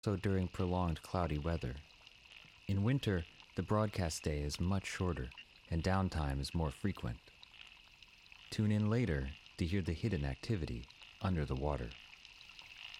So during prolonged cloudy weather. In winter, the broadcast day is much shorter and downtime is more frequent. Tune in later to hear the hidden activity under the water.